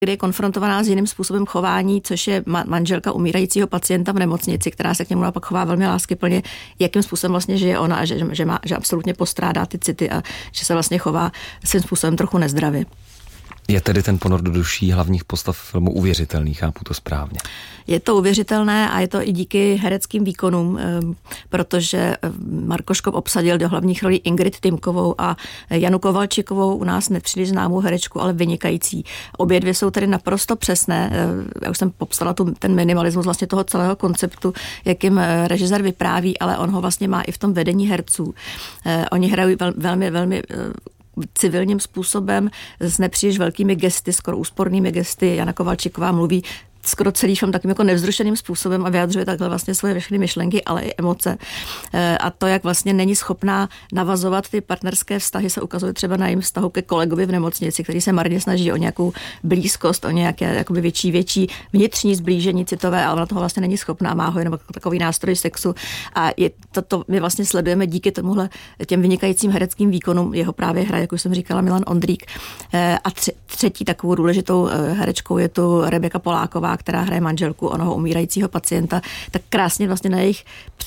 kdy je konfrontovaná s jiným způsobem chování, což je manželka umírajícího pacienta v nemocnici, která se k němu naopak chová velmi láskyplně, jakým způsobem vlastně žije ona a že absolutně postrádá ty city a že se vlastně chová svým způsobem trochu nezdravě. Je tedy ten ponor do duší hlavních postav filmu uvěřitelný, chápu to správně? Je to uvěřitelné a je to i díky hereckým výkonům, protože Marko Škop obsadil do hlavních rolí Ingrid Tymkovou a Janu Kovalčikovou, u nás nepříliš známou herečku, ale vynikající. Obě dvě jsou tedy naprosto přesné. Já už jsem popsala ten minimalismus vlastně toho celého konceptu, jakým režisér vypráví, ale on ho vlastně má i v tom vedení herců. Oni hrají velmi civilním způsobem, s nepříliš velkými gesty, skoro úspornými gesty. Jana Kovalčiková mluví skoro celý film takým jako nevzrušeným způsobem a vyjadřuje takhle vlastně svoje všechny myšlenky, ale i emoce. A to, jak vlastně není schopná navazovat ty partnerské vztahy, se ukazuje třeba na jejím vztahu ke kolegovi v nemocnici, který se marně snaží o nějakou blízkost, o nějaké jakoby větší vnitřní zblížení citové, ale ona toho vlastně není schopná, má ho jenom jako takový nástroj sexu. A to my vlastně sledujeme díky tomuhle těm vynikajícím hereckým výkonům. Jeho právě hraje, jak už jsem říkala, Milan Ondrík. A třetí takovou důležitou herečkou je tu Rebeka Poláková, která hraje manželku onoho umírajícího pacienta, tak krásně vlastně na jejich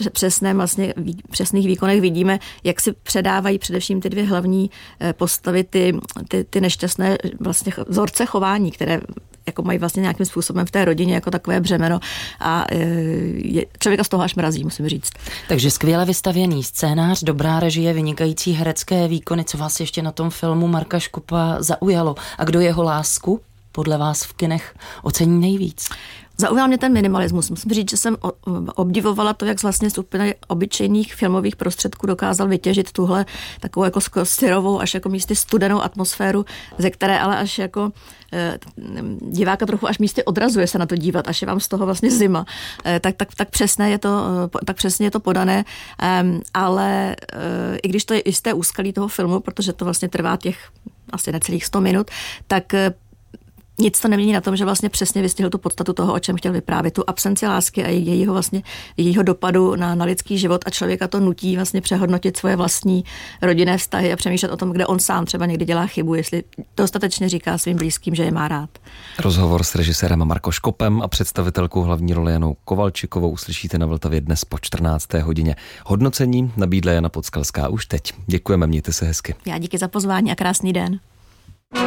přesných výkonech vidíme, jak si předávají především ty dvě hlavní postavy, ty nešťastné vlastně vzorce chování, které jako mají vlastně nějakým způsobem v té rodině jako takové břemeno a člověka z toho až mrazí, musím říct. Takže skvěle vystavěný scénář, dobrá režie, vynikající herecké výkony. Co vás ještě na tom filmu Marka Škopa zaujalo? A kdo jeho lásku podle vás v kinech ocení nejvíc? Zaujal mě ten minimalismus. Musím říct, že jsem obdivovala to, jak vlastně z úplně obyčejných filmových prostředků dokázal vytěžit tuhle takovou jako syrovou až jako místy studenou atmosféru, ze které ale až jako diváka trochu až místy odrazuje se na to dívat, až je vám z toho vlastně zima. Tak přesně je to podané, ale i když to je jisté úskalí toho filmu, protože to vlastně trvá těch asi necelých 100 minut, tak nic to nemění na tom, že vlastně přesně vystihl tu podstatu toho, o čem chtěl vyprávět, tu absenci lásky a jejího dopadu na lidský život a člověka to nutí vlastně přehodnotit svoje vlastní rodinné vztahy a přemýšlet o tom, kde on sám třeba někdy dělá chybu, jestli dostatečně říká svým blízkým, že je má rád. Rozhovor s režisérem Marko Škopem a představitelkou hlavní role Janou Kovalčikovou uslyšíte na Vltavě dnes po 14. hodině. Hodnocení nabídla Jana Podskalská už teď. Děkujeme, mějte se hezky. Já díky za pozvání a krásný den.